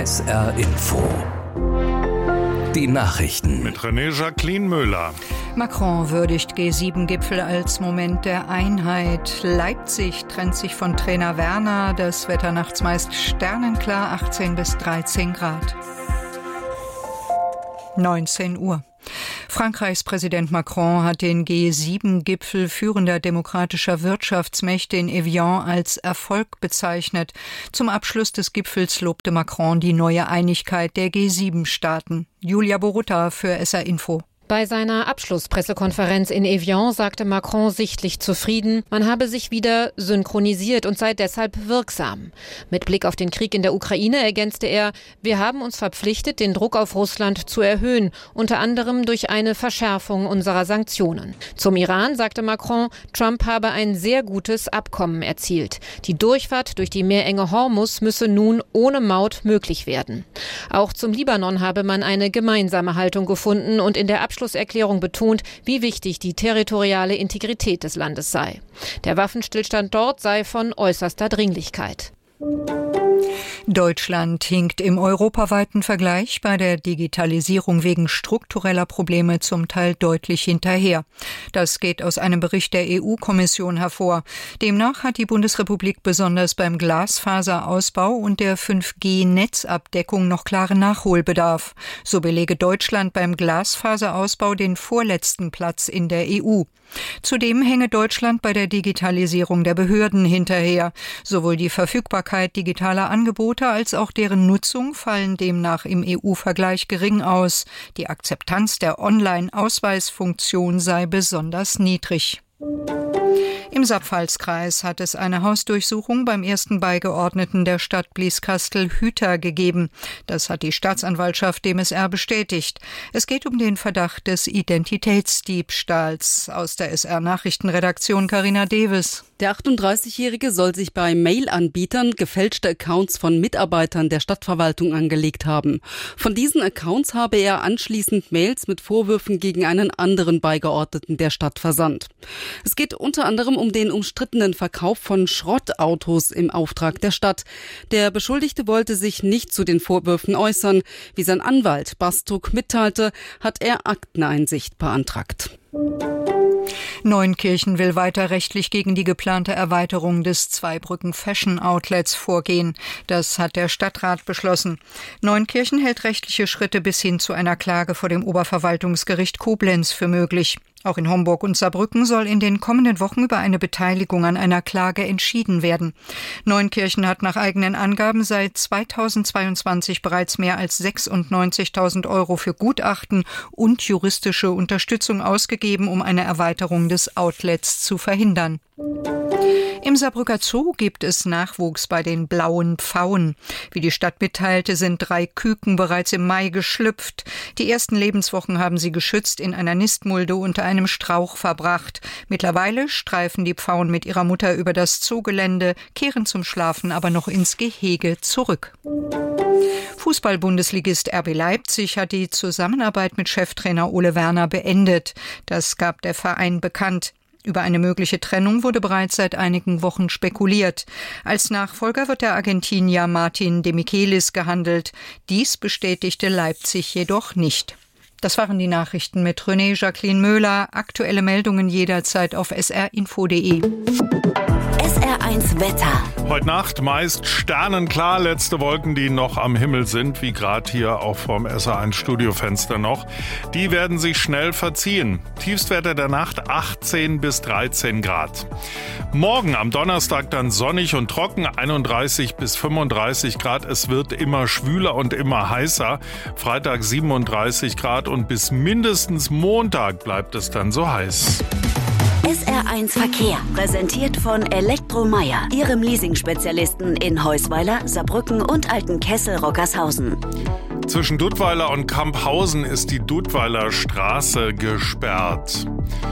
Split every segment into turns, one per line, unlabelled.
SR Info. Die Nachrichten
mit René-Jacqueline Müller.
Macron würdigt G7-Gipfel als Moment der Einheit. Leipzig trennt sich von Trainer Werner. Das Wetter nachts meist sternenklar, 18 bis 13 Grad. 19 Uhr. Frankreichs Präsident Macron hat den G7-Gipfel führender demokratischer Wirtschaftsmächte in Evian als Erfolg bezeichnet. Zum Abschluss des Gipfels lobte Macron die neue Einigkeit der G7-Staaten. Julia Borutta für SR Info.
Bei seiner Abschlusspressekonferenz in Evian sagte Macron sichtlich zufrieden, man habe sich wieder synchronisiert und sei deshalb wirksam. Mit Blick auf den Krieg in der Ukraine ergänzte er, wir haben uns verpflichtet, den Druck auf Russland zu erhöhen, unter anderem durch eine Verschärfung unserer Sanktionen. Zum Iran sagte Macron, Trump habe ein sehr gutes Abkommen erzielt. Die Durchfahrt durch die Meerenge Hormuz müsse nun ohne Maut möglich werden. Auch zum Libanon habe man eine gemeinsame Haltung gefunden und in der Abschlusserklärung betont, wie wichtig die territoriale Integrität des Landes sei. Der Waffenstillstand dort sei von äußerster Dringlichkeit.
Deutschland hinkt im europaweiten Vergleich bei der Digitalisierung wegen struktureller Probleme zum Teil deutlich hinterher. Das geht aus einem Bericht der EU-Kommission hervor. Demnach hat die Bundesrepublik besonders beim Glasfaserausbau und der 5G-Netzabdeckung noch klaren Nachholbedarf. So belege Deutschland beim Glasfaserausbau den vorletzten Platz in der EU. Zudem hänge Deutschland bei der Digitalisierung der Behörden hinterher. Sowohl die Verfügbarkeit digitaler Angebote als auch deren Nutzung fallen demnach im EU-Vergleich gering aus. Die Akzeptanz der Online-Ausweisfunktion sei besonders niedrig. Im Saarpfalz-Kreis hat es eine Hausdurchsuchung beim ersten Beigeordneten der Stadt Blieskastel-Hüter gegeben. Das hat die Staatsanwaltschaft dem SR bestätigt. Es geht um den Verdacht des Identitätsdiebstahls. Aus der SR-Nachrichtenredaktion Carina Deves.
Der 38-Jährige soll sich bei Mail-Anbietern gefälschte Accounts von Mitarbeitern der Stadtverwaltung angelegt haben. Von diesen Accounts habe er anschließend Mails mit Vorwürfen gegen einen anderen Beigeordneten der Stadt versandt. Es geht unter anderem um den umstrittenen Verkauf von Schrottautos im Auftrag der Stadt. Der Beschuldigte wollte sich nicht zu den Vorwürfen äußern. Wie sein Anwalt Bastuk mitteilte, hat er Akteneinsicht beantragt.
Neunkirchen will weiter rechtlich gegen die geplante Erweiterung des Zweibrücken Fashion Outlets vorgehen. Das hat der Stadtrat beschlossen. Neunkirchen hält rechtliche Schritte bis hin zu einer Klage vor dem Oberverwaltungsgericht Koblenz für möglich. Auch in Homburg und Saarbrücken soll in den kommenden Wochen über eine Beteiligung an einer Klage entschieden werden. Neunkirchen hat nach eigenen Angaben seit 2022 bereits mehr als 96.000 € für Gutachten und juristische Unterstützung ausgegeben, um eine Erweiterung des Outlets zu verhindern. Im Saarbrücker Zoo gibt es Nachwuchs bei den blauen Pfauen. Wie die Stadt mitteilte, sind 3 Küken bereits im Mai geschlüpft. Die ersten Lebenswochen haben sie geschützt in einer Nistmulde unter einem Strauch verbracht. Mittlerweile streifen die Pfauen mit ihrer Mutter über das Zoogelände, kehren zum Schlafen aber noch ins Gehege zurück. Fußball-Bundesligist RB Leipzig hat die Zusammenarbeit mit Cheftrainer Ole Werner beendet. Das gab der Verein bekannt. Über eine mögliche Trennung wurde bereits seit einigen Wochen spekuliert. Als Nachfolger wird der Argentinier Martin de Michelis gehandelt. Dies bestätigte Leipzig jedoch nicht. Das waren die Nachrichten mit René-Jacqueline Müller. Aktuelle Meldungen jederzeit auf srinfo.de.
SR1 Wetter.
Heute Nacht meist sternenklar, letzte Wolken, die noch am Himmel sind, wie gerade hier auch vorm SR1 Studiofenster noch. Die werden sich schnell verziehen. Tiefstwerte der Nacht 18 bis 13 Grad. Morgen am Donnerstag dann sonnig und trocken, 31 bis 35 Grad. Es wird immer schwüler und immer heißer. Freitag 37 Grad und bis mindestens Montag bleibt es dann so heiß.
SR1 Verkehr, präsentiert von Elektromeier, Ihrem Leasing-Spezialisten in Heusweiler, Saarbrücken und Altenkessel-Rockershausen.
Zwischen Duttweiler und Kamphausen ist die Duttweiler Straße gesperrt.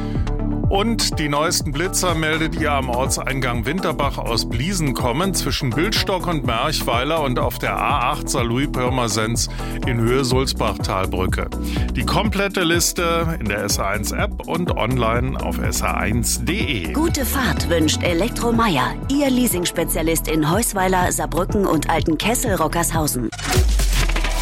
Und die neuesten Blitzer meldet ihr am Ortseingang Winterbach aus Bliesen kommen, zwischen Bildstock und Merchweiler und auf der A8 Saarlouis-Pirmasens in Höhe Sulzbach-Talbrücke. Die komplette Liste in der SR1-App und online auf sr1.de.
Gute Fahrt wünscht Elektromeier, Ihr Leasing-Spezialist in Heusweiler, Saarbrücken und Altenkessel-Rockershausen.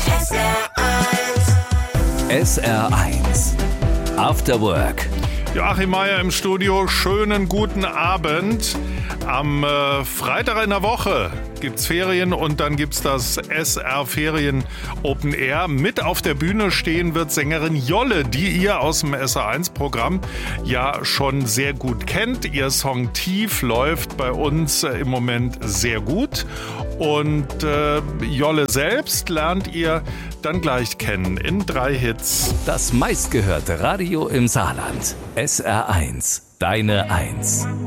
SR1 After Work.
Joachim Meier im Studio, schönen guten Abend. Am Freitag in der Woche gibt's Ferien und dann gibt's das SR Ferien Open Air. Mit auf der Bühne stehen wird Sängerin Jolle, die ihr aus dem SR1-Programm ja schon sehr gut kennt. Ihr Song Tief läuft bei uns im Moment sehr gut. Und Jolle selbst lernt ihr dann gleich kennen in 3 Hits.
Das meistgehörte Radio im Saarland. SR1, deine 1.